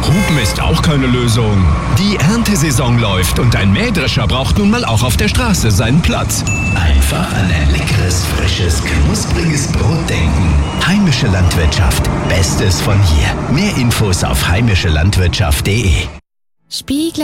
Hupen ist auch keine Lösung. Die Erntesaison läuft und ein Mähdrescher braucht nun mal auch auf der Straße seinen Platz. Einfach an ein leckeres, frisches, knuspriges Brot denken. Heimische Landwirtschaft. Bestes von hier. Mehr Infos auf heimischelandwirtschaft.de. Spiegel